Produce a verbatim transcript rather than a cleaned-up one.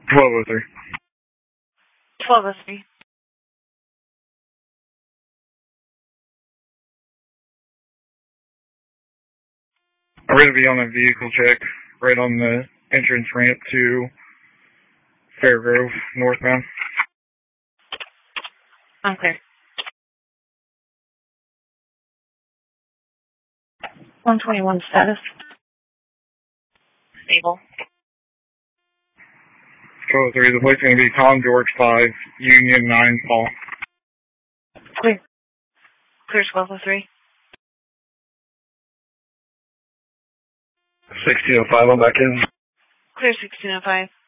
twelve oh three. twelve oh three. I'm going to be on a vehicle check right on the entrance ramp to Fairgrove, northbound. Okay. one twenty-one status. Stable. twelve oh three, the plate's going to be Tom George five, Union nine, Paul. Clear. Clear twelve oh three. sixteen oh five, I'm back in. Clear sixteen oh five.